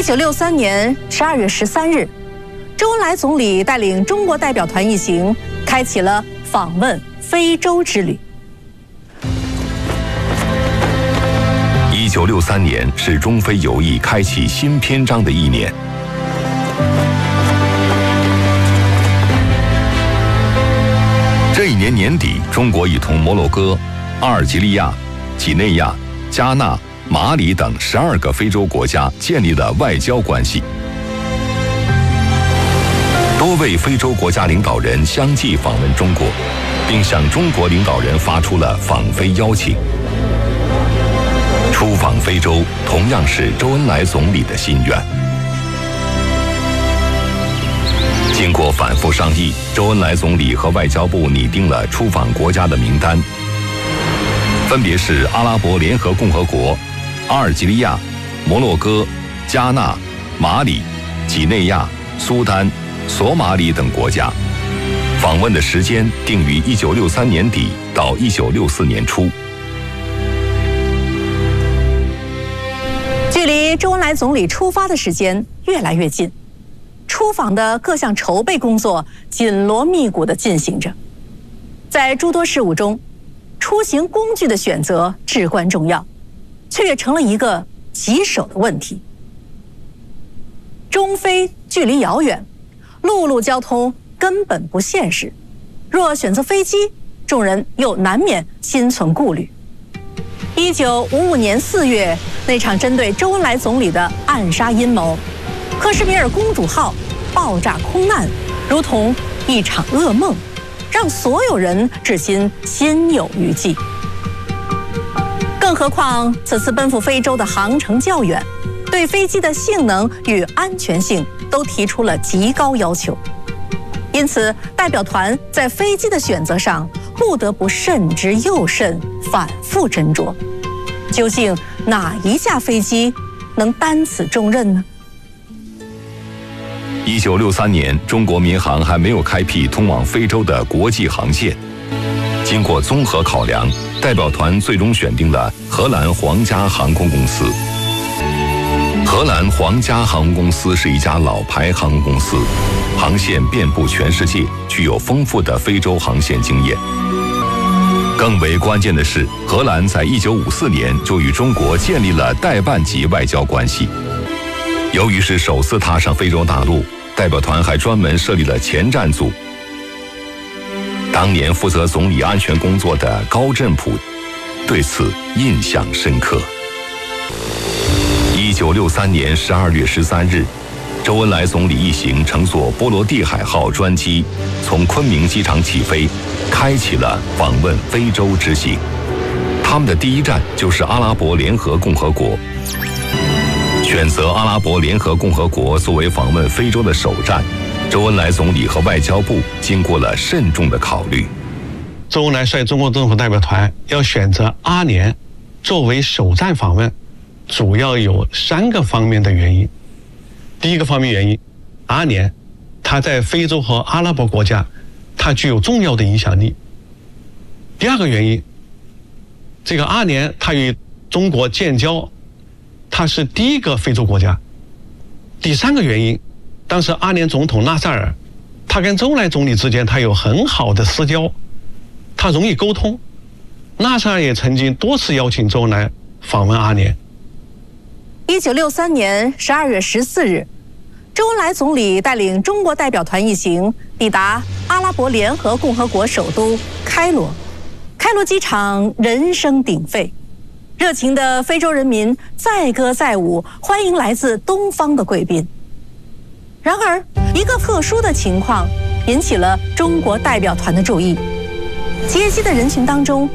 1963年12月13日，周恩来总理带领中国代表团一行，开启了访问非洲之旅。 1963年是中非友谊开启新篇章的一年。这一年年底，中国已同摩洛哥、阿尔及利亚、几内亚、加纳、马里等12个非洲国家建立了外交关系。多位非洲国家领导人相继访问中国，并向中国领导人发出了访非邀请。出访非洲同样是周恩来总理的心愿。经过反复商议，周恩来总理和外交部拟定了出访国家的名单，分别是阿拉伯联合共和国、阿尔及利亚、摩洛哥、加纳、马里、几内亚、苏丹、索马里等国家。访问的时间定于1963年底到1964年初。 距离周恩来总理出发的时间越来越近，出访的各项筹备工作紧锣密鼓地进行着。在诸多事务中，出行工具的选择至关重要，却也成了一个棘手的问题。中非距离遥远，陆路交通根本不现实，若选择飞机，众人又难免心存顾虑。1955年4月，那场针对周恩来总理的暗杀阴谋——克什米尔公主号爆炸空难，如同一场噩梦，让所有人至今心有余悸。更何况此次奔赴非洲的航程较远，对飞机的性能与安全性都提出了极高要求，因此代表团在飞机的选择上不得不慎之又慎，反复斟酌。究竟哪一架飞机能担此重任呢 ？1963年，中国民航还没有开辟通往非洲的国际航线。经过综合考量，代表团最终选定了荷兰皇家航空公司。荷兰皇家航空公司是一家老牌航空公司，航线遍布全世界，具有丰富的非洲航线经验。更为关键的是，荷兰在1954年就与中国建立了代办级外交关系。由于是首次踏上非洲大陆，代表团还专门设立了前站组。当年负责总理安全工作的高振普对此印象深刻。1963年12月13日，周恩来总理一行乘坐波罗的海号专机从昆明机场起飞，开启了访问非洲之行。他们的第一站就是阿拉伯联合共和国。选择阿拉伯联合共和国作为访问非洲的首站，周恩来总理和外交部经过了慎重的考虑。 周恩来率中国政府代表团要选择阿联作为首站访问，主要有3个方面的原因。第一个方面原因，阿联它在非洲和阿拉伯国家它具有重要的影响力。第二个原因，这个阿联它与中国建交，它是第一个非洲国家。第三个原因，当时阿联总统纳萨尔他跟周恩来总理之间他有很好的私交，他容易沟通。纳萨尔也曾经多次邀请周恩来访问阿联。 1963年12月14日，周恩来总理带领中国代表团一行抵达阿拉伯联合共和国首都开罗。开罗机场人声鼎沸，热情的非洲人民载歌载舞，欢迎来自东方的贵宾。然而，一个特殊的情况引起了中国代表团的注意。接机的人群当中